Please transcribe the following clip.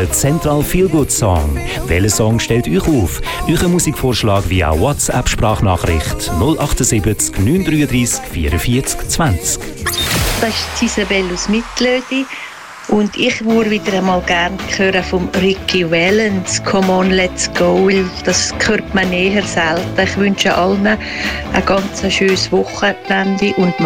der Central Feel Good Song. Welcher Song stellt euch auf? Euren Musikvorschlag via WhatsApp-Sprachnachricht 078 933 44 20. Das ist Isabelle aus Mittlödi. Und ich würde wieder einmal gerne hören vom Ricky Valens «Come on, let's go», weil das hört man näher selten. Ich wünsche allen ein ganz schönes Wochenende und